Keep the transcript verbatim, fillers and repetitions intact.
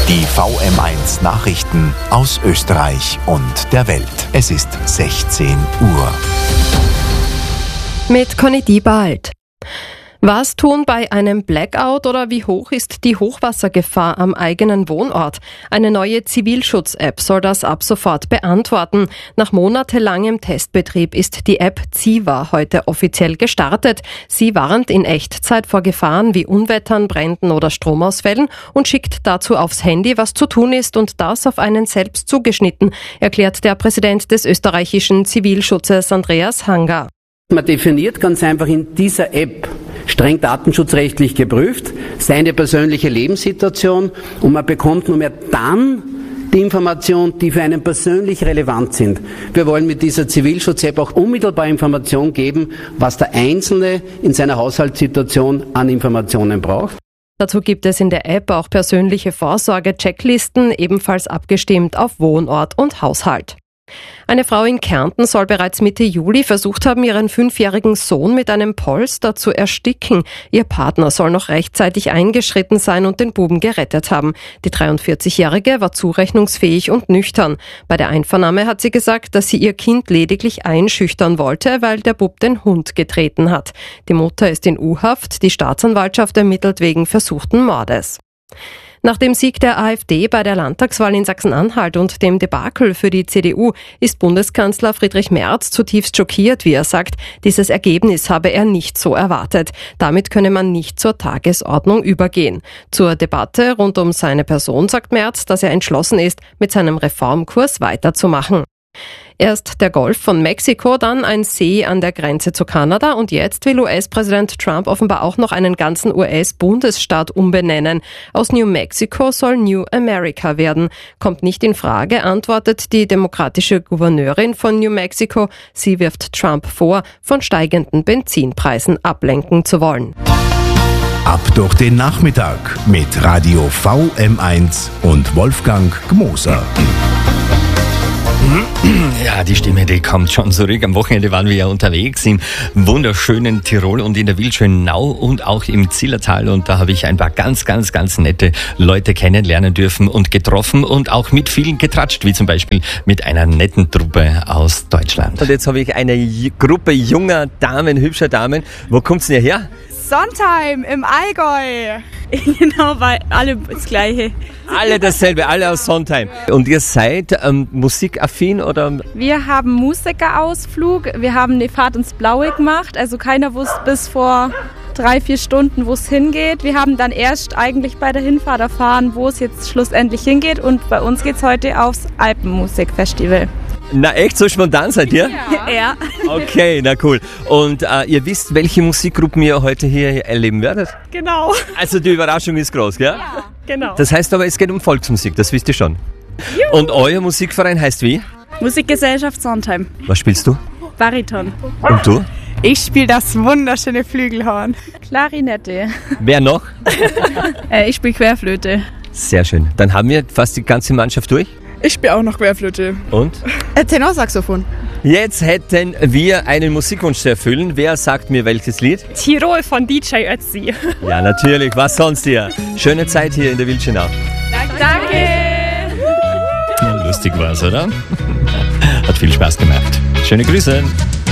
Die V M eins Nachrichten aus Österreich und der Welt. Es ist sechzehn Uhr. Mit Conny Diebald. Was tun bei einem Blackout oder wie hoch ist die Hochwassergefahr am eigenen Wohnort? Eine neue Zivilschutz-App soll das ab sofort beantworten. Nach monatelangem Testbetrieb ist die App Ziva heute offiziell gestartet. Sie warnt in Echtzeit vor Gefahren wie Unwettern, Bränden oder Stromausfällen und schickt dazu aufs Handy, was zu tun ist und das auf einen selbst zugeschnitten, erklärt der Präsident des österreichischen Zivilschutzes Andreas Hanger. Man definiert ganz einfach in dieser App, streng datenschutzrechtlich geprüft, seine persönliche Lebenssituation und man bekommt nur mehr dann die Informationen, die für einen persönlich relevant sind. Wir wollen mit dieser Zivilschutz-App auch unmittelbar Informationen geben, was der Einzelne in seiner Haushaltssituation an Informationen braucht. Dazu gibt es in der App auch persönliche Vorsorge-Checklisten, ebenfalls abgestimmt auf Wohnort und Haushalt. Eine Frau in Kärnten soll bereits Mitte Juli versucht haben, ihren fünfjährigen Sohn mit einem Polster zu ersticken. Ihr Partner soll noch rechtzeitig eingeschritten sein und den Buben gerettet haben. Die dreiundvierzigjährige war zurechnungsfähig und nüchtern. Bei der Einvernahme hat sie gesagt, dass sie ihr Kind lediglich einschüchtern wollte, weil der Bub den Hund getreten hat. Die Mutter ist in U-Haft, die Staatsanwaltschaft ermittelt wegen versuchten Mordes. Nach dem Sieg der AfD bei der Landtagswahl in Sachsen-Anhalt und dem Debakel für die C D U ist Bundeskanzler Friedrich Merz zutiefst schockiert, wie er sagt. Dieses Ergebnis habe er nicht so erwartet. Damit könne man nicht zur Tagesordnung übergehen. Zur Debatte rund um seine Person sagt Merz, dass er entschlossen ist, mit seinem Reformkurs weiterzumachen. Erst der Golf von Mexiko, dann ein See an der Grenze zu Kanada und jetzt will U S-Präsident Trump offenbar auch noch einen ganzen U S-Bundesstaat umbenennen. Aus New Mexico soll New America werden. Kommt nicht in Frage, antwortet die demokratische Gouverneurin von New Mexico. Sie wirft Trump vor, von steigenden Benzinpreisen ablenken zu wollen. Ab durch den Nachmittag mit Radio V M eins und Wolfgang Gmoser. Ja, die Stimme, die kommt schon zurück. Am Wochenende waren wir ja unterwegs im wunderschönen Tirol und in der wildschönen Nau und auch im Zillertal. Und da habe ich ein paar ganz, ganz, ganz nette Leute kennenlernen dürfen und getroffen und auch mit vielen getratscht, wie zum Beispiel mit einer netten Truppe aus Deutschland. Und jetzt habe ich eine J- Gruppe junger Damen, hübscher Damen. Wo kommt's denn her? Sondheim im Allgäu. Genau, weil alle das Gleiche. Alle dasselbe, alle aus Sondheim. Und ihr seid ähm, musikaffin oder? Wir haben Musikerausflug, wir haben eine Fahrt ins Blaue gemacht. Also keiner wusste bis vor drei, vier Stunden, wo es hingeht. Wir haben dann erst eigentlich bei der Hinfahrt erfahren, wo es jetzt schlussendlich hingeht. Und bei uns geht's heute aufs Alpenmusikfestival. Na echt, so spontan seid ihr? Ja. Ja. Okay, na cool. Und äh, ihr wisst, welche Musikgruppen ihr heute hier erleben werdet? Genau. Also die Überraschung ist groß, gell? Ja, genau. Das heißt aber, es geht um Volksmusik, das wisst ihr schon. Juhu. Und euer Musikverein heißt wie? Musikgesellschaft Sondheim. Was spielst du? Bariton. Und du? Ich spiele das wunderschöne Flügelhorn. Klarinette. Wer noch? äh, ich spiele Querflöte. Sehr schön. Dann haben wir fast die ganze Mannschaft durch. Ich spiele auch noch Querflöte. Und? Äh, Tenorsaxophon. Jetzt hätten wir einen Musikwunsch zu erfüllen. Wer sagt mir welches Lied? Tirol von D J Ötzi. Ja, natürlich. Was sonst hier? Schöne Zeit hier in der Wildschönau. Danke. Ja, lustig war's, oder? Hat viel Spaß gemacht. Schöne Grüße.